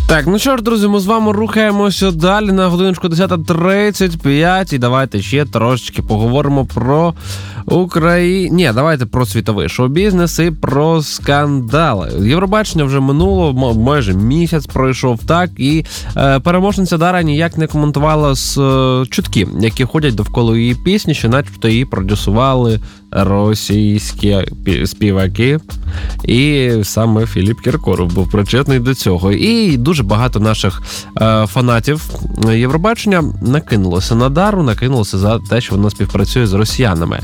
Так, ну що ж, друзі, ми з вами рухаємося далі на годиночку 10:35 і давайте ще трошечки поговоримо про Україну. Ні, давайте про світовий шоу-бізнес і про скандали. Євробачення вже минуло, майже місяць пройшов, так, і переможниця Дара ніяк не коментувала чутки, які ходять довкола її пісні, що начебто її продюсували російські співаки, і саме Філіп Кіркоров був причетний до цього. І дуже багато наших фанатів Євробачення накинулося на Дару, накинулося за те, що вона співпрацює з росіянами.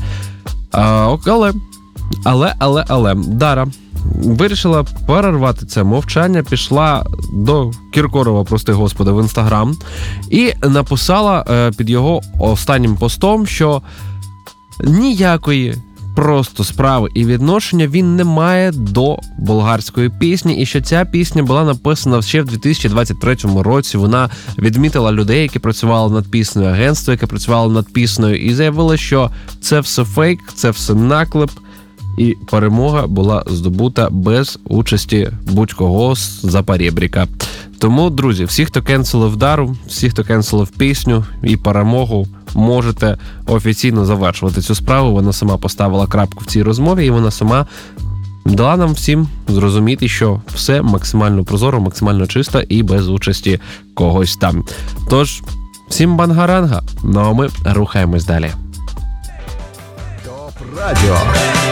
Але Дара вирішила перервати це мовчання, пішла до Кіркорова, прости господи, в Інстаграм і написала під його останнім постом, що ніякої просто справи і відношення він не має до болгарської пісні, і що ця пісня була написана ще в 2023 році. Вона відмітила людей, які працювали над піснею, агентство, яке працювало над піснею, і заявила, що це все фейк, це все наклеп, і перемога була здобута без участі будь-кого з-за поребрика. Тому, друзі, всі, хто кенселив Дару, всі, хто кенселив пісню і перемогу, можете офіційно завершувати цю справу. Вона сама поставила крапку в цій розмові, і вона сама дала нам всім зрозуміти, що все максимально прозоро, максимально чисто і без участі когось там. Тож, всім бангаранга, ну а ми рухаємось далі. Топ Радіо.